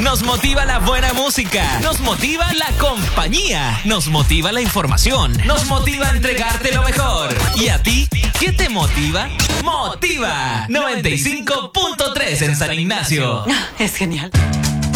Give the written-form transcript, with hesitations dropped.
Nos motiva la buena música. Nos motiva la compañía. Nos motiva la información. Nos motiva a entregarte lo mejor. ¿Y a ti? ¿Qué te motiva? Motiva 95.3 en San Ignacio. Es genial.